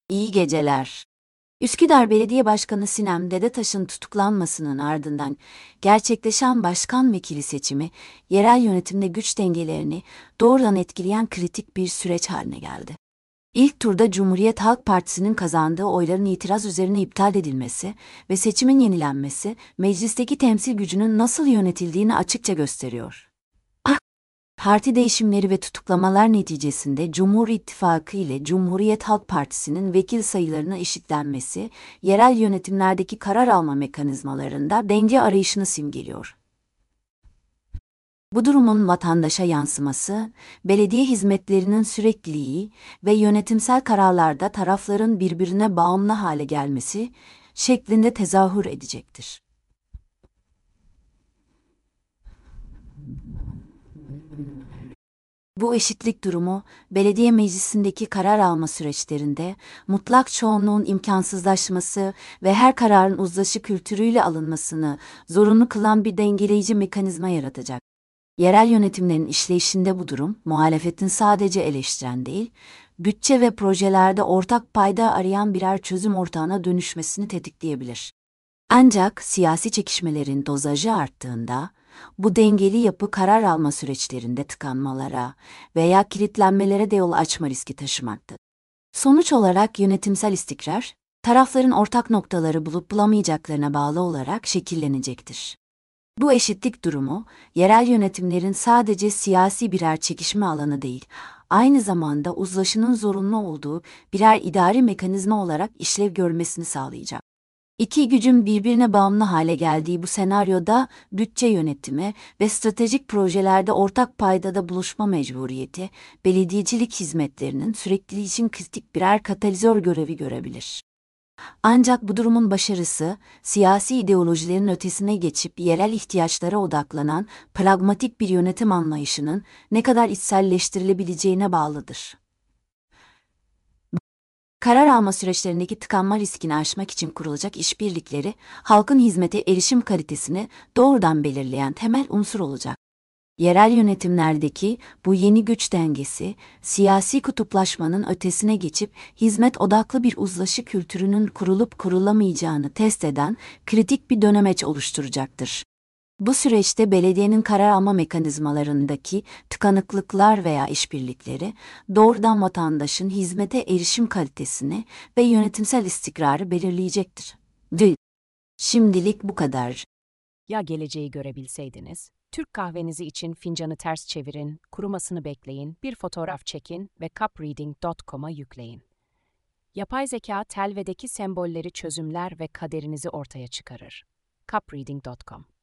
İyi geceler. Üsküdar Belediye Başkanı Sinem Dedetaş'ın tutuklanmasının ardından gerçekleşen başkan vekili seçimi, yerel yönetimde güç dengelerini doğrudan etkileyen kritik bir süreç haline geldi. İlk turda Cumhuriyet Halk Partisi'nin kazandığı oyların itiraz üzerine iptal edilmesi ve seçimin yenilenmesi, meclisteki temsil gücünün nasıl yönetildiğini açıkça gösteriyor. Parti değişimleri ve tutuklamalar neticesinde Cumhur İttifakı ile Cumhuriyet Halk Partisi'nin vekil sayılarının eşitlenmesi, yerel yönetimlerdeki karar alma mekanizmalarında denge arayışını simgeliyor. Bu durumun vatandaşa yansıması, belediye hizmetlerinin sürekliliği ve yönetimsel kararlarda tarafların birbirine bağımlı hale gelmesi şeklinde tezahür edecektir. Bu eşitlik durumu, belediye meclisindeki karar alma süreçlerinde mutlak çoğunluğun imkansızlaşması ve her kararın uzlaşı kültürüyle alınmasını zorunlu kılan bir dengeleyici mekanizma yaratacak. Yerel yönetimlerin işleyişinde bu durum, muhalefetin sadece eleştiren değil, bütçe ve projelerde ortak payda arayan birer çözüm ortağına dönüşmesini tetikleyebilir. Ancak siyasi çekişmelerin dozajı arttığında, bu dengeli yapı karar alma süreçlerinde tıkanmalara veya kilitlenmelere de yol açma riski taşımaktadır. Sonuç olarak yönetimsel istikrar, tarafların ortak noktaları bulup bulamayacaklarına bağlı olarak şekillenecektir. Bu eşitlik durumu, yerel yönetimlerin sadece siyasi birer çekişme alanı değil, aynı zamanda uzlaşının zorunlu olduğu birer idari mekanizma olarak işlev görmesini sağlayacak. İki gücün birbirine bağımlı hale geldiği bu senaryoda bütçe yönetimi ve stratejik projelerde ortak paydada buluşma mecburiyeti, belediyecilik hizmetlerinin sürekliliği için kritik birer katalizör görevi görebilir. Ancak bu durumun başarısı, siyasi ideolojilerin ötesine geçip yerel ihtiyaçlara odaklanan pragmatik bir yönetim anlayışının ne kadar içselleştirilebileceğine bağlıdır. Karar alma süreçlerindeki tıkanma riskini aşmak için kurulacak işbirlikleri, halkın hizmete erişim kalitesini doğrudan belirleyen temel unsur olacak. Yerel yönetimlerdeki bu yeni güç dengesi, siyasi kutuplaşmanın ötesine geçip hizmet odaklı bir uzlaşı kültürünün kurulup kurulamayacağını test eden kritik bir dönemeç oluşturacaktır. Bu süreçte belediyenin karar alma mekanizmalarındaki tıkanıklıklar veya işbirlikleri, doğrudan vatandaşın hizmete erişim kalitesini ve yönetimsel istikrarı belirleyecektir. Şimdilik bu kadar. Ya geleceği görebilseydiniz? Türk kahvenizi için fincanı ters çevirin, kurumasını bekleyin, bir fotoğraf çekin ve cupreading.com'a yükleyin. Yapay zeka telvedeki sembolleri çözümler ve kaderinizi ortaya çıkarır. cupreading.com